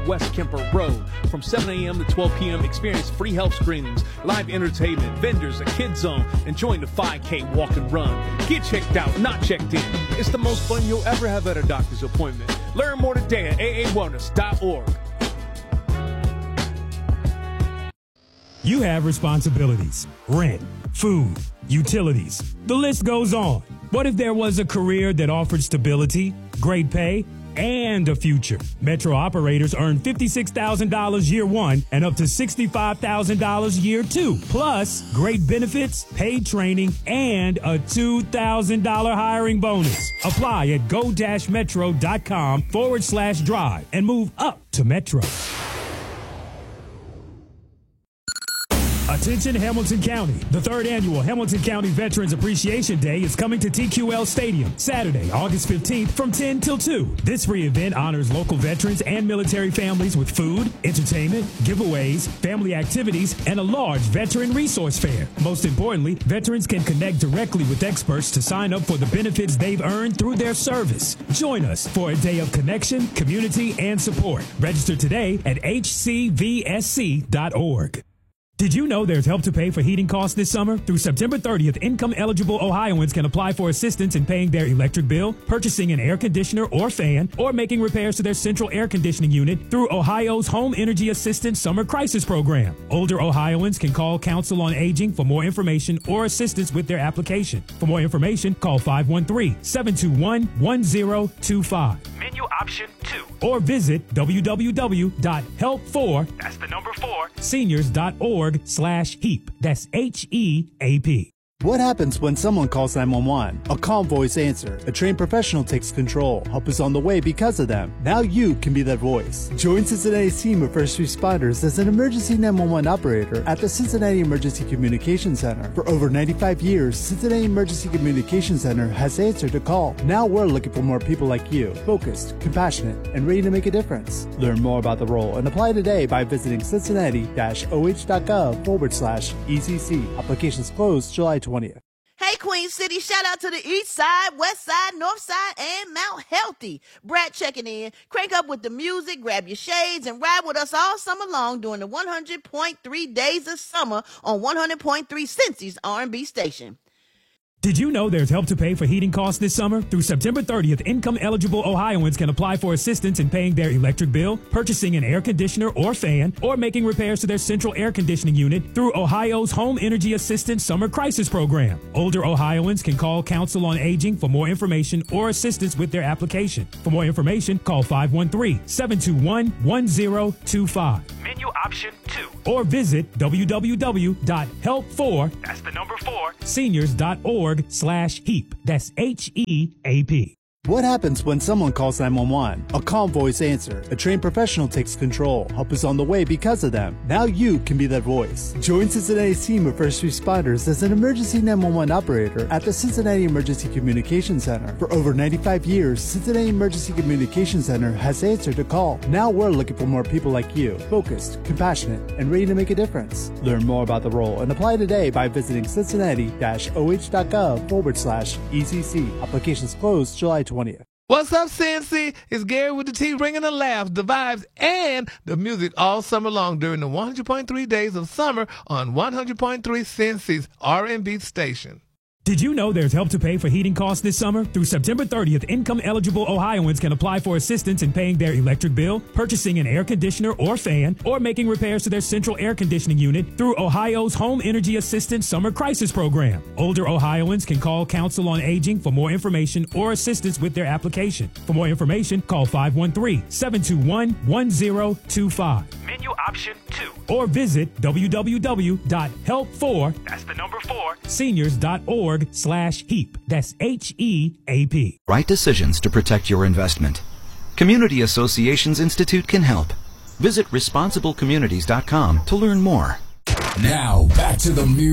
West Kemper Road. From 7 a.m. to 12 p.m., experience free health screenings, live entertainment, vendors, a kid zone, and join the 5K walk and run. Get checked out, not checked in. It's the most fun you'll ever have at a doctor's appointment. Learn more today at aawellness.org. You have responsibilities, rent, food, utilities. The list goes on. What if there was a career that offered stability, great pay, and a future? Metro operators earn $56,000 year one and up to $65,000 year two, plus great benefits, paid training, and a $2,000 hiring bonus. Apply at go-metro.com/drive and move up to Metro. Attention Hamilton County. The third annual Hamilton County Veterans Appreciation Day is coming to TQL Stadium Saturday, August 15th from 10 till 2. This free event honors local veterans and military families with food, entertainment, giveaways, family activities, and a large veteran resource fair. Most importantly, veterans can connect directly with experts to sign up for the benefits they've earned through their service. Join us for a day of connection, community, and support. Register today at hcvsc.org. Did you know there's help to pay for heating costs this summer? Through September 30th, income-eligible Ohioans can apply for assistance in paying their electric bill, purchasing an air conditioner or fan, or making repairs to their central air conditioning unit through Ohio's Home Energy Assistance Summer Crisis Program. Older Ohioans can call Council on Aging for more information or assistance with their application. For more information, call 513-721-1025. Menu option 2. Or visit www.help4, that's the number 4, seniors.org/HEAP. That's HEAP. What happens when someone calls 911? A calm voice answer. A trained professional takes control. Help is on the way because of them. Now you can be that voice. Join Cincinnati's team of first responders as an emergency 911 operator at the Cincinnati Emergency Communication Center. For over 95 years, Cincinnati Emergency Communication Center has answered a call. Now we're looking for more people like you, focused, compassionate, and ready to make a difference. Learn more about the role and apply today by visiting cincinnati-oh.gov/ECC. Applications closed July 20th. Hey, Queen City, shout out to the east side, west side, north side, and Mount Healthy. Brad checking in. Crank up with the music, grab your shades, and ride with us all summer long during the 100.3 days of summer on 100.3 Cincy's R&B station. Did you know there's help to pay for heating costs this summer? Through September 30th, income-eligible Ohioans can apply for assistance in paying their electric bill, purchasing an air conditioner or fan, or making repairs to their central air conditioning unit through Ohio's Home Energy Assistance Summer Crisis Program. Older Ohioans can call Council on Aging for more information or assistance with their application. For more information, call 513-721-1025. Menu option 2. Or visit www.help4, that's the number 4, seniors.org/HEAP. That's HEAP. What happens when someone calls 911? A calm voice answer. A trained professional takes control. Help is on the way because of them. Now you can be that voice. Join Cincinnati's team of first responders as an emergency 911 operator at the Cincinnati Emergency Communication Center. For over 95 years, Cincinnati Emergency Communication Center has answered a call. Now we're looking for more people like you, focused, compassionate, and ready to make a difference. Learn more about the role and apply today by visiting cincinnati-oh.gov/ECC. Applications closed July 20th. What's up, Cincy? It's Gary with the T, bringing the laughs, the vibes, and the music all summer long during the 100.3 days of summer on 100.3 Cincy's R&B station. Did you know there's help to pay for heating costs this summer? Through September 30th, income-eligible Ohioans can apply for assistance in paying their electric bill, purchasing an air conditioner or fan, or making repairs to their central air conditioning unit through Ohio's Home Energy Assistance Summer Crisis Program. Older Ohioans can call Council on Aging for more information or assistance with their application. For more information, call 513-721-1025. Menu option 2. Or visit www.help4, that's the number 4, seniors.org/HEAP. That's HEAP. Right decisions to protect your investment. Community Associations Institute can help. Visit responsiblecommunities.com to learn more. Now, back to the music.